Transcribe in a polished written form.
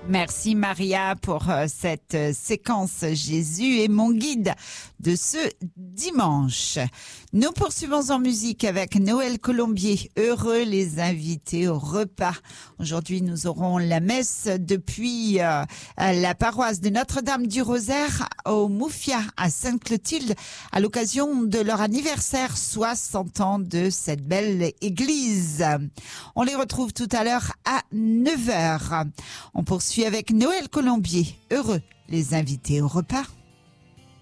Merci Maria pour cette séquence Jésus est mon guide de ce dimanche. Nous poursuivons en musique avec Noël Colombier. Heureux les invités au repas. Aujourd'hui, nous aurons la messe depuis la paroisse de Notre-Dame du Rosaire au Moufia à Sainte-Clotilde à l'occasion de leur anniversaire 60 ans de cette belle église. On les retrouve tout à l'heure à 9h. On poursuit avec Noël Colombier. Heureux les invités au repas.